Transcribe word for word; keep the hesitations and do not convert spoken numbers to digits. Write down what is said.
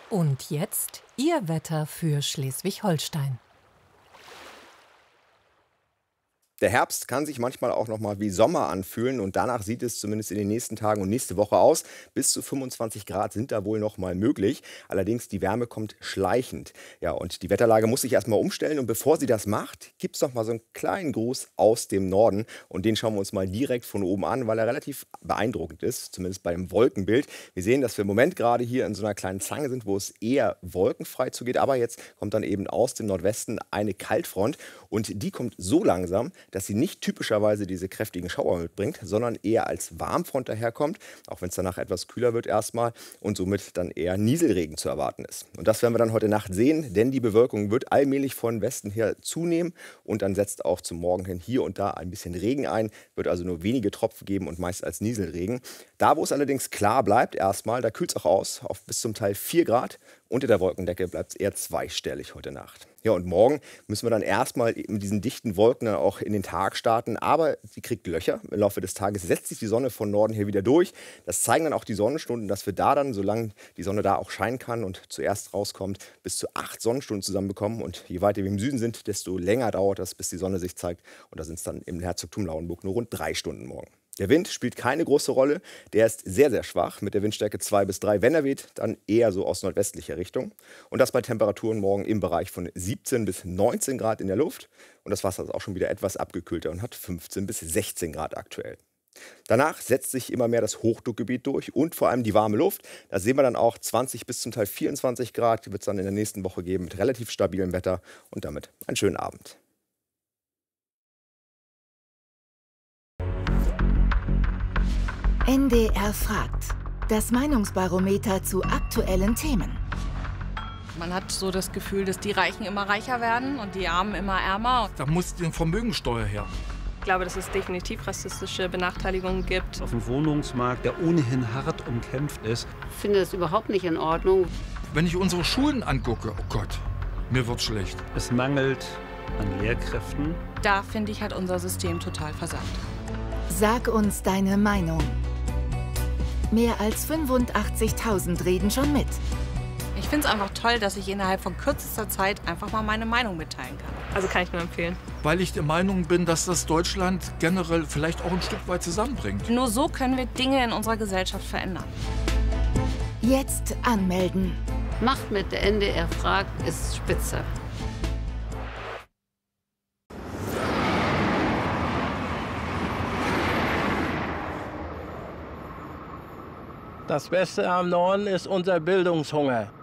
Und jetzt Ihr Wetter für Schleswig-Holstein. Der Herbst kann sich manchmal auch noch mal wie Sommer anfühlen und danach sieht es zumindest in den nächsten Tagen und nächste Woche aus. Bis zu fünfundzwanzig Grad sind da wohl noch mal möglich. Allerdings die Wärme kommt schleichend. Ja, und die Wetterlage muss sich erstmal umstellen und bevor sie das macht, gibt es noch mal so einen kleinen Gruß aus dem Norden und den schauen wir uns mal direkt von oben an, weil er relativ beeindruckend ist, zumindest bei dem Wolkenbild. Wir sehen, dass wir im Moment gerade hier in so einer kleinen Zange sind, wo es eher wolkenfrei zugeht, aber jetzt kommt dann eben aus dem Nordwesten eine Kaltfront und die kommt so langsam, dass sie nicht typischerweise diese kräftigen Schauer mitbringt, sondern eher als Warmfront daherkommt, auch wenn es danach etwas kühler wird erstmal und somit dann eher Nieselregen zu erwarten ist. Und das werden wir dann heute Nacht sehen, denn die Bewölkung wird allmählich von Westen her zunehmen und dann setzt auch zum Morgen hin hier und da ein bisschen Regen ein, wird also nur wenige Tropfen geben und meist als Nieselregen. Da, wo es allerdings klar bleibt erstmal, da kühlt es auch aus auf bis zum Teil vier Grad. Unter der Wolkendecke bleibt es eher zweistellig heute Nacht. Ja, und morgen müssen wir dann erstmal mit diesen dichten Wolken dann auch in den Tag starten. Aber sie kriegt Löcher. Im Laufe des Tages setzt sich die Sonne von Norden her wieder durch. Das zeigen dann auch die Sonnenstunden, dass wir da dann, solange die Sonne da auch scheinen kann und zuerst rauskommt, bis zu acht Sonnenstunden zusammenbekommen. Und je weiter wir im Süden sind, desto länger dauert das, bis die Sonne sich zeigt. Und da sind es dann im Herzogtum Lauenburg nur rund drei Stunden morgen. Der Wind spielt keine große Rolle, der ist sehr, sehr schwach mit der Windstärke zwei bis drei. Wenn er weht, dann eher so aus nordwestlicher Richtung. Und das bei Temperaturen morgen im Bereich von siebzehn bis neunzehn Grad in der Luft. Und das Wasser ist auch schon wieder etwas abgekühlter und hat fünfzehn bis sechzehn Grad aktuell. Danach setzt sich immer mehr das Hochdruckgebiet durch und vor allem die warme Luft. Da sehen wir dann auch zwanzig bis zum Teil vierundzwanzig Grad. Die wird es dann in der nächsten Woche geben mit relativ stabilem Wetter und damit einen schönen Abend. N D R fragt. Das Meinungsbarometer zu aktuellen Themen. Man hat so das Gefühl, dass die Reichen immer reicher werden und die Armen immer ärmer. Da muss die Vermögensteuer her. Ich glaube, dass es definitiv rassistische Benachteiligungen gibt. Auf dem Wohnungsmarkt, der ohnehin hart umkämpft ist. Ich finde das überhaupt nicht in Ordnung. Wenn ich unsere Schulen angucke, oh Gott, mir wird schlecht. Es mangelt an Lehrkräften. Da finde ich, hat unser System total versagt. Sag uns deine Meinung. Mehr als fünfundachtzigtausend reden schon mit. Ich finde es einfach toll, dass ich innerhalb von kürzester Zeit einfach mal meine Meinung mitteilen kann. Also kann ich nur empfehlen. Weil ich der Meinung bin, dass das Deutschland generell vielleicht auch ein Stück weit zusammenbringt. Nur so können wir Dinge in unserer Gesellschaft verändern. Jetzt anmelden. Macht mit, der N D R fragt, ist spitze. Das Beste am Norden ist unser Bildungshunger.